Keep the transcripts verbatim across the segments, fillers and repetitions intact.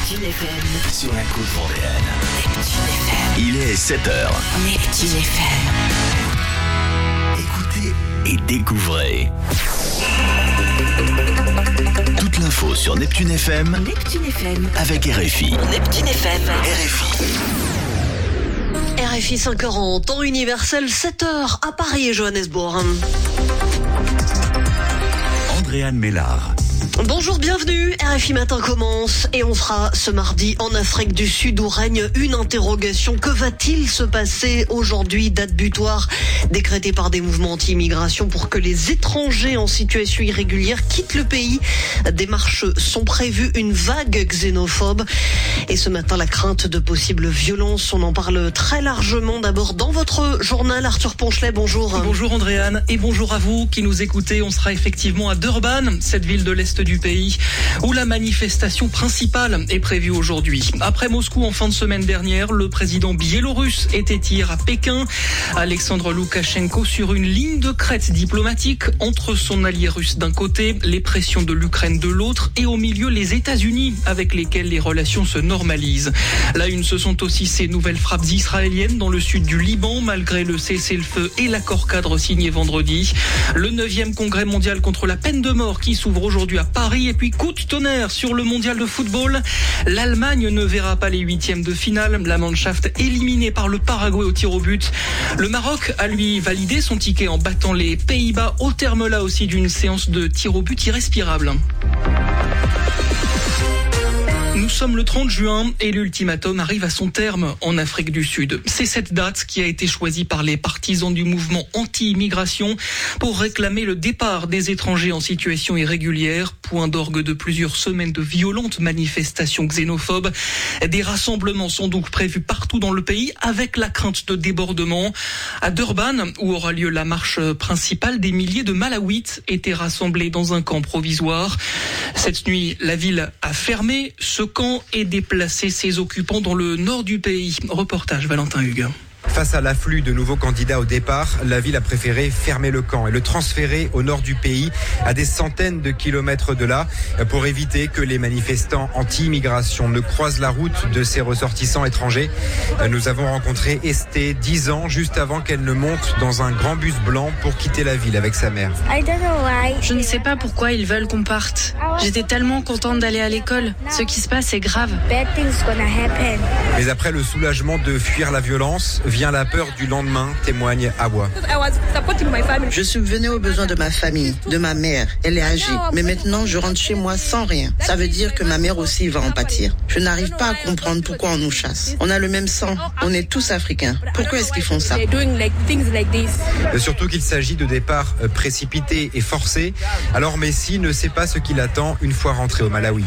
Neptune F M. Sur la côte vendéenne. Neptune F M. Il est sept heures. Neptune F M. Écoutez et découvrez. Toute l'info sur Neptune F M. Neptune F M. Avec R F I. Neptune F M. R F I. R F I cinq heures en temps universel, sept heures à Paris et Johannesburg. Andréane Mélard. Bonjour, bienvenue. R F I Matin commence et on sera ce mardi en Afrique du Sud où règne une interrogation. Que va-t-il se passer aujourd'hui, date butoir décrétée par des mouvements anti-immigration pour que les étrangers en situation irrégulière quittent le pays. Des marches sont prévues, une vague xénophobe. Et ce matin, la crainte de possibles violences, on en parle très largement. D'abord dans votre journal, Arthur Ponchelet, bonjour. Bonjour Andréane et bonjour à vous qui nous écoutez. On sera effectivement à Durban, cette ville de l'Est du pays, où la manifestation principale est prévue aujourd'hui. Après Moscou en fin de semaine dernière, le président biélorusse était hier à Pékin. Alexandre Loukachenko sur une ligne de crête diplomatique entre son allié russe d'un côté, les pressions de l'Ukraine de l'autre et au milieu les États-Unis avec lesquels les relations se normalisent. La une, ce sont aussi ces nouvelles frappes israéliennes dans le sud du Liban malgré le cessez-le-feu et l'accord cadre signé vendredi. Le neuvième congrès mondial contre la peine de mort qui s'ouvre aujourd'hui à Paris et puis coup de tonnerre sur le mondial de football. L'Allemagne ne verra pas les huitièmes de finale. La Mannschaft éliminée par le Paraguay au tir au but. Le Maroc a lui validé son ticket en battant les Pays-Bas au terme là aussi d'une séance de tir au but irrespirable. Nous sommes le trente juin et l'ultimatum arrive à son terme en Afrique du Sud. C'est cette date qui a été choisie par les partisans du mouvement anti-immigration pour réclamer le départ des étrangers en situation irrégulière. Point d'orgue de plusieurs semaines de violentes manifestations xénophobes. Des rassemblements sont donc prévus partout dans le pays avec la crainte de débordement. À Durban, où aura lieu la marche principale, des milliers de Malawites étaient rassemblés dans un camp provisoire. Cette nuit, la ville a fermé ce camp et déplacé ses occupants dans le nord du pays. Reportage Valentin Hugues. Face à l'afflux de nouveaux candidats au départ, la ville a préféré fermer le camp et le transférer au nord du pays, à des centaines de kilomètres de là, pour éviter que les manifestants anti-immigration ne croisent la route de ces ressortissants étrangers. Nous avons rencontré Esté, dix ans, juste avant qu'elle ne monte dans un grand bus blanc pour quitter la ville avec sa mère. Je ne sais pas pourquoi ils veulent qu'on parte. J'étais tellement contente d'aller à l'école. Ce qui se passe est grave. Mais après le soulagement de fuir la violence, vient la peur du lendemain, témoigne Awa. Je subvenais aux besoins de ma famille, de ma mère. Elle est âgée. Mais maintenant, je rentre chez moi sans rien. Ça veut dire que ma mère aussi va en pâtir. Je n'arrive pas à comprendre pourquoi on nous chasse. On a le même sang. On est tous africains. Pourquoi est-ce qu'ils font ça? Et surtout qu'il s'agit de départs précipités et forcés. Alors Messi ne sait pas ce qui l'attend une fois rentré au Malawi.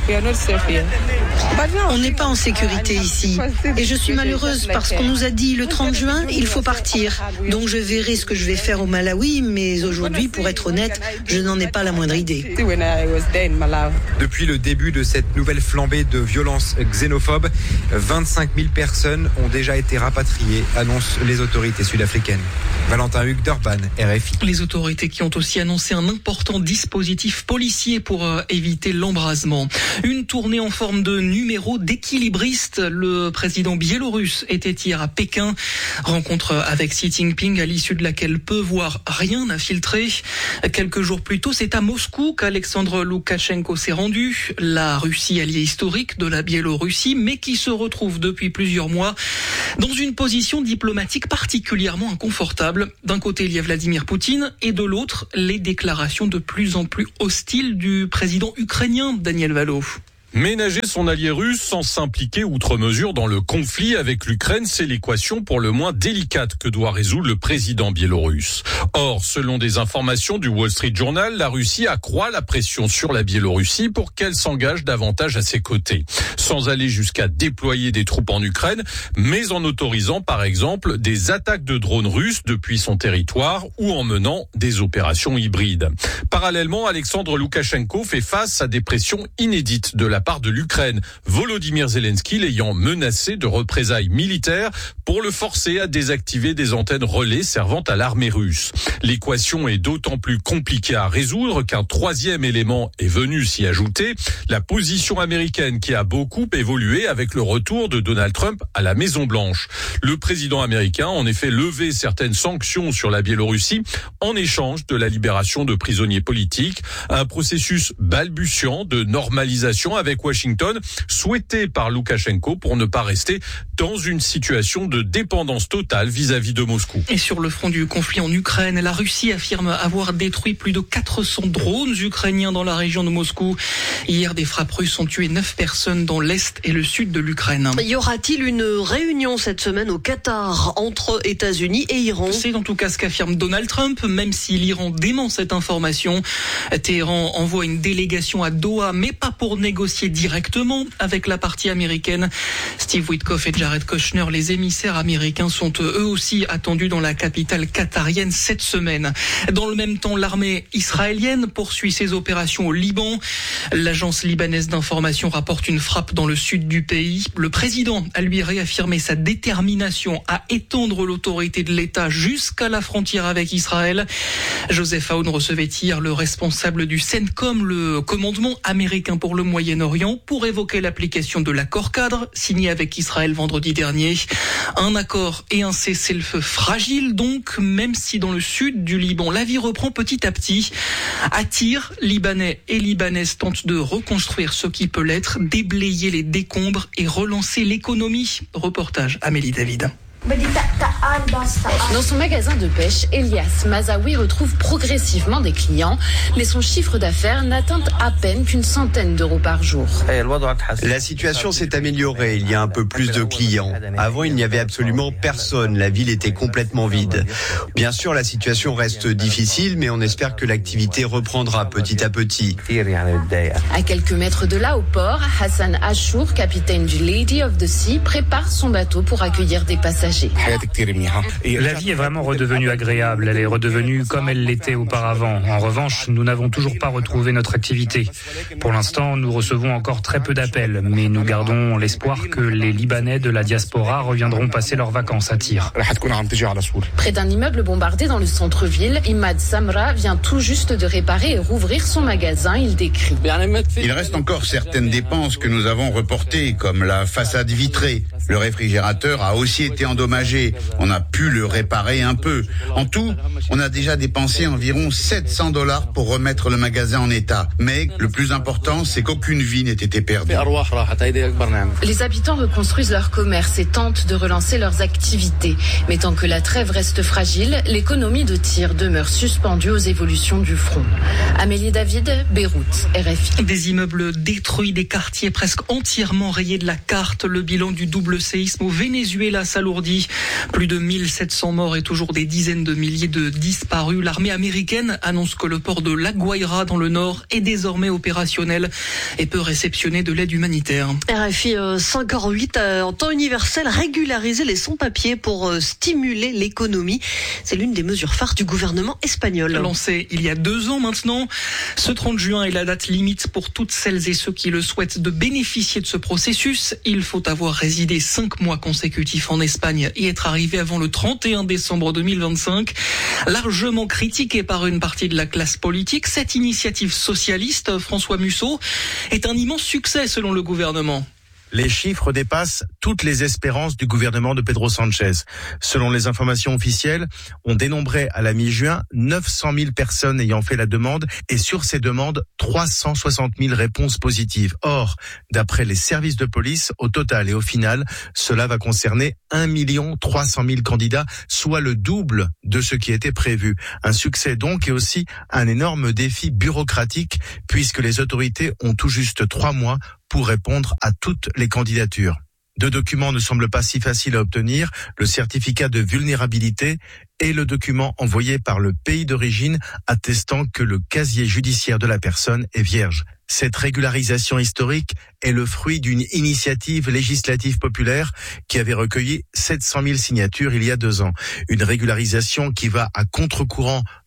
On n'est pas en sécurité ici. Et je suis malheureuse parce qu'on nous a dit le trente juin, il faut partir. Donc je verrai ce que je vais faire au Malawi, mais aujourd'hui, pour être honnête, je n'en ai pas la moindre idée. Depuis le début de cette nouvelle flambée de violence xénophobe, vingt-cinq mille personnes ont déjà été rapatriées, annoncent les autorités sud-africaines. Valentin Hugues, Durban, R F I. Les autorités qui ont aussi annoncé un important dispositif policier pour euh, éviter l'embrasement. Une tournée en forme de numéro d'équilibriste. Le président biélorusse était hier à Pékin. Rencontre avec Xi Jinping à l'issue de laquelle peu voire rien n'a filtré. Quelques jours plus tôt, c'est à Moscou qu'Alexandre Loukachenko s'est rendu. La Russie, alliée historique de la Biélorussie, mais qui se retrouve depuis plusieurs mois dans une position diplomatique particulièrement inconfortable. D'un côté, il y a Vladimir Poutine et de l'autre, les déclarations de plus en plus hostiles du président ukrainien Daniel Valo. Ménager son allié russe sans s'impliquer outre mesure dans le conflit avec l'Ukraine, c'est l'équation pour le moins délicate que doit résoudre le président biélorusse. Or, selon des informations du Wall Street Journal, la Russie accroît la pression sur la Biélorussie pour qu'elle s'engage davantage à ses côtés, sans aller jusqu'à déployer des troupes en Ukraine, mais en autorisant par exemple des attaques de drones russes depuis son territoire ou en menant des opérations hybrides. Parallèlement, Alexandre Loukachenko fait face à des pressions inédites de la part de l'Ukraine, Volodymyr Zelensky l'ayant menacé de représailles militaires pour le forcer à désactiver des antennes relais servant à l'armée russe. L'équation est d'autant plus compliquée à résoudre qu'un troisième élément est venu s'y ajouter, la position américaine qui a beaucoup évolué avec le retour de Donald Trump à la Maison-Blanche. Le président américain a en effet levé certaines sanctions sur la Biélorussie en échange de la libération de prisonniers politiques, un processus balbutiant de normalisation avec Washington, souhaité par Loukachenko pour ne pas rester dans une situation de dépendance totale vis-à-vis de Moscou. Et sur le front du conflit en Ukraine, la Russie affirme avoir détruit plus de quatre cents drones ukrainiens dans la région de Moscou. Hier, des frappes russes ont tué neuf personnes dans l'est et le sud de l'Ukraine. Y aura-t-il une réunion cette semaine au Qatar entre États-Unis et Iran ? C'est en tout cas ce qu'affirme Donald Trump, même si l'Iran dément cette information. Téhéran envoie une délégation à Doha, mais pas pour négocier directement avec la partie américaine. Steve Witkoff et Jared Kushner, les émissaires américains, sont eux aussi attendus dans la capitale qatarienne cette semaine. Dans le même temps, l'armée israélienne poursuit ses opérations au Liban. L'agence libanaise d'information rapporte une frappe dans le sud du pays. Le président a lui réaffirmé sa détermination à étendre l'autorité de l'État jusqu'à la frontière avec Israël. Joseph Aoun recevait hier le responsable du CENTCOM, le commandement américain pour le Moyen-Orient, pour évoquer l'application de l'accord cadre signé avec Israël vendredi dernier. Un accord et un cessez-le-feu fragile donc, même si dans le sud du Liban, la vie reprend petit à petit. À Tyr, Libanais et Libanaises tentent de reconstruire ce qui peut l'être, déblayer les décombres et relancer l'économie. Reportage Amélie David. Dans son magasin de pêche, Elias Mazaoui retrouve progressivement des clients, mais son chiffre d'affaires n'atteint à peine qu'une centaine d'euros par jour. La situation s'est améliorée, il y a un peu plus de clients. Avant, il n'y avait absolument personne, la ville était complètement vide. Bien sûr, la situation reste difficile, mais on espère que l'activité reprendra petit à petit. À quelques mètres de là, au port, Hassan Achour, capitaine du Lady of the Sea, prépare son bateau pour accueillir des passagers. La vie est vraiment redevenue agréable, elle est redevenue comme elle l'était auparavant. En revanche, nous n'avons toujours pas retrouvé notre activité. Pour l'instant, nous recevons encore très peu d'appels, mais nous gardons l'espoir que les Libanais de la diaspora reviendront passer leurs vacances à Tyr. Près d'un immeuble bombardé dans le centre-ville, Imad Samra vient tout juste de réparer et rouvrir son magasin, il décrit. Il reste encore certaines dépenses que nous avons reportées, comme la façade vitrée. Le réfrigérateur a aussi été endommagé. On a pu le réparer un peu. En tout, on a déjà dépensé environ sept cents dollars pour remettre le magasin en état. Mais le plus important, c'est qu'aucune vie n'ait été perdue. Les habitants reconstruisent leur commerce et tentent de relancer leurs activités. Mais tant que la trêve reste fragile, l'économie de Tyr demeure suspendue aux évolutions du front. Amélie David, Beyrouth, R F I. Des immeubles détruits, des quartiers presque entièrement rayés de la carte. Le bilan du double séisme au Venezuela s'alourdit. Plus de mille sept cents morts et toujours des dizaines de milliers de disparus. L'armée américaine annonce que le port de La Guaira dans le nord est désormais opérationnel et peut réceptionner de l'aide humanitaire. R F I euh, cinq heures huit euh, en temps universel, régulariser les sans-papiers pour euh, stimuler l'économie. C'est l'une des mesures phares du gouvernement espagnol. Lancé il y a deux ans maintenant, ce trente juin est la date limite pour toutes celles et ceux qui le souhaitent de bénéficier de ce processus. Il faut avoir résidé cinq mois consécutifs en Espagne et être arrivé avant le trente et un décembre deux mille vingt-cinq. Largement critiquée par une partie de la classe politique, cette initiative socialiste, François Musso, est un immense succès selon le gouvernement. Les chiffres dépassent toutes les espérances du gouvernement de Pedro Sanchez. Selon les informations officielles, on dénombrait à la mi-juin neuf cent mille personnes ayant fait la demande et sur ces demandes, trois cent soixante mille réponses positives. Or, d'après les services de police, au total et au final, cela va concerner un million trois cent mille candidats, soit le double de ce qui était prévu. Un succès donc et aussi un énorme défi bureaucratique puisque les autorités ont tout juste trois mois pour répondre à toutes les candidatures. Deux documents ne semblent pas si faciles à obtenir, le certificat de vulnérabilité et le document envoyé par le pays d'origine attestant que le casier judiciaire de la personne est vierge. Cette régularisation historique est le fruit d'une initiative législative populaire qui avait recueilli sept cent mille signatures il y a deux ans. Une régularisation qui va à contre-courant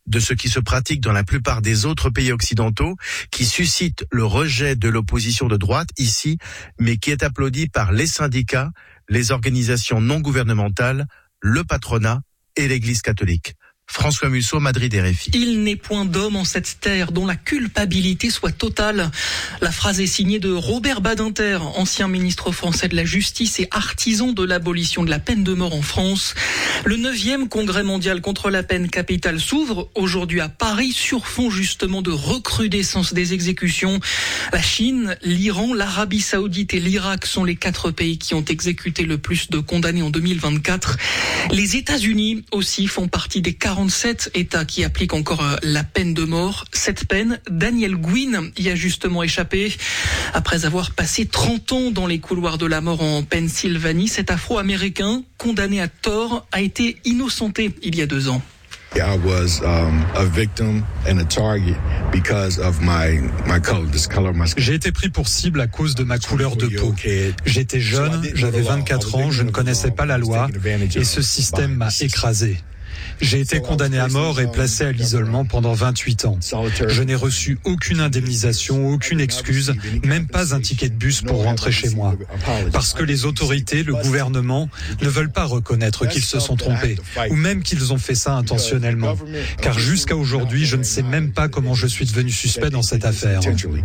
de ce qui se pratique dans la plupart des autres pays occidentaux, qui suscite le rejet de l'opposition de droite ici, mais qui est applaudi par les syndicats, les organisations non gouvernementales, le patronat et l'Église catholique. François Musso, Madrid, R F I. Il n'est point d'homme en cette terre dont la culpabilité soit totale. La phrase est signée de Robert Badinter, ancien ministre français de la Justice et artisan de l'abolition de la peine de mort en France. Le neuvième congrès mondial contre la peine capitale s'ouvre aujourd'hui à Paris sur fond justement de recrudescence des exécutions. La Chine, l'Iran, l'Arabie Saoudite et l'Irak sont les quatre pays qui ont exécuté le plus de condamnés en deux mille vingt-quatre. Les États-Unis aussi font partie des quarante-sept États qui appliquent encore la peine de mort. Cette peine, Daniel Gwynne y a justement échappé. Après avoir passé trente ans dans les couloirs de la mort en Pennsylvanie, cet Afro-Américain, condamné à tort, a été innocenté il y a deux ans. I was um, a victim and a target because of my my color, this color of my skin. J'ai été pris pour cible à cause de ma couleur de peau. J'étais jeune, j'avais vingt-quatre ans, je ne connaissais pas la loi et ce système m'a écrasé. J'ai été condamné à mort et placé à l'isolement pendant vingt-huit ans. Je n'ai reçu aucune indemnisation, aucune excuse, même pas un ticket de bus pour rentrer chez moi. Parce que les autorités, le gouvernement, ne veulent pas reconnaître qu'ils se sont trompés, ou même qu'ils ont fait ça intentionnellement. Car jusqu'à aujourd'hui, je ne sais même pas comment je suis devenu suspect dans cette affaire.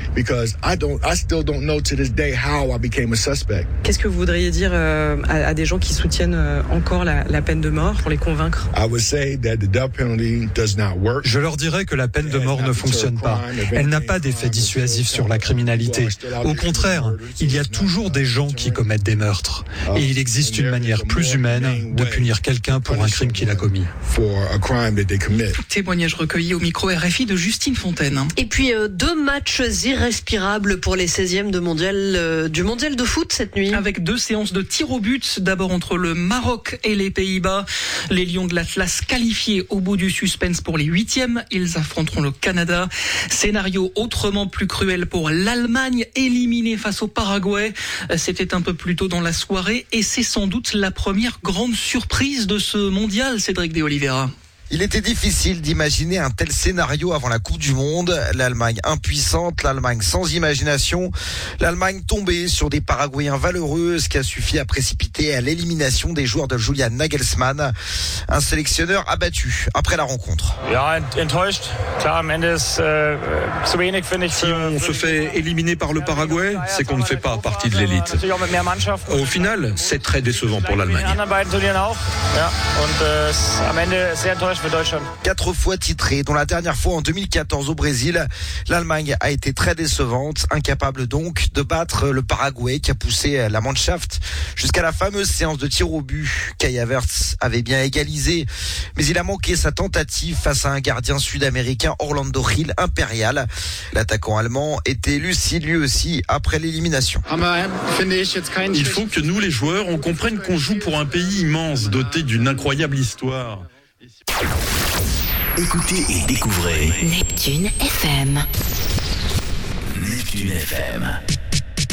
Qu'est-ce que vous voudriez dire euh, à, à des gens qui soutiennent euh, encore la, la peine de mort pour les convaincre ? Je leur dirais que la peine de mort ne fonctionne pas. Elle n'a pas d'effet dissuasif sur la criminalité. Au contraire, il y a toujours des gens qui commettent des meurtres. Et il existe une manière plus humaine de punir quelqu'un pour un crime qu'il a commis. Témoignage recueilli au micro R F I de Justine Fontaine. Et puis euh, deux matchs irrespirables pour les seizièmes de mondial, euh, du mondial de foot cette nuit. Avec deux séances de tir au but, d'abord entre le Maroc et les Pays-Bas. Les Lions de l'Atlas qualifiés au bout du suspense pour les huitièmes. Ils affronteront le Canada. Scénario autrement plus cruel pour l'Allemagne, éliminée face au Paraguay. C'était un peu plus tôt dans la soirée et c'est sans doute la première grande surprise de ce mondial, Cédric de Oliveira. Il était difficile d'imaginer un tel scénario avant la Coupe du Monde. L'Allemagne impuissante, l'Allemagne sans imagination, l'Allemagne tombée sur des Paraguayens valeureux, ce qui a suffi à précipiter à l'élimination des joueurs de Julian Nagelsmann, un sélectionneur abattu après la rencontre. Si on se fait éliminer par le Paraguay, c'est qu'on ne fait pas partie de l'élite. Au final, c'est très décevant pour l'Allemagne. Quatre fois titrée, dont la dernière fois en deux mille quatorze au Brésil, l'Allemagne a été très décevante, incapable donc de battre le Paraguay qui a poussé la Mannschaft jusqu'à la fameuse séance de tir au but. Kai Havertz avait bien égalisé, mais il a manqué sa tentative face à un gardien sud-américain, Orlando Gil, impérial. L'attaquant allemand était lucide lui aussi après l'élimination. Il faut que nous les joueurs, on comprenne qu'on joue pour un pays immense, doté d'une incroyable histoire. Écoutez et découvrez Neptune F M. Neptune F M.